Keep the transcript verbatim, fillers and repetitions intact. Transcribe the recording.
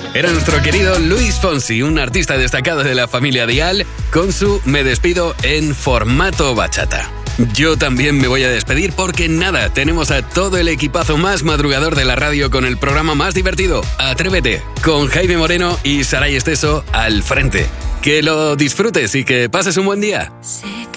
Era nuestro querido Luis Fonsi, un artista destacado de la familia Dial, con su Me despido en formato bachata. Yo también me voy a despedir porque nada, tenemos a todo el equipazo más madrugador de la radio con el programa más divertido, Atrévete, con Jaime Moreno y Saray Esteso al frente. Que lo disfrutes y que pases un buen día. Sé que